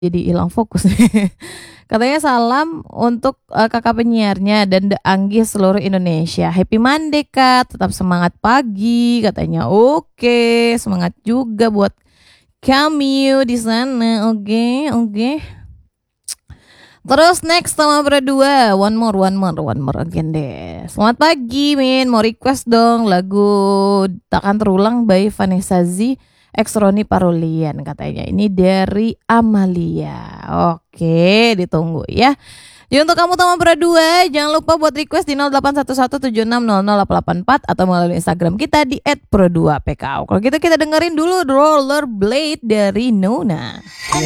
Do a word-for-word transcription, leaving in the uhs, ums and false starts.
Jadi hilang fokus nih. Katanya salam untuk uh, kakak penyiarnya dan The Anggi seluruh Indonesia. Happy Monday Kak, tetap semangat pagi katanya. Oke, semangat juga buat kami di sana. Oke, oke. Terus next sama berdua, one more, one more, one more again deh. Selamat pagi Min, mau request dong lagu Takkan Terulang by Vanessa Z X Roni Parulian katanya. Ini dari Amalia. Oke, ditunggu ya. Jadi untuk kamu teman berdua, jangan lupa buat request di nol delapan satu satu tujuh enam nol nol delapan delapan empat atau melalui Instagram kita di et pro dua p k o. Kalau gitu kita dengerin dulu Rollerblade dari Nona.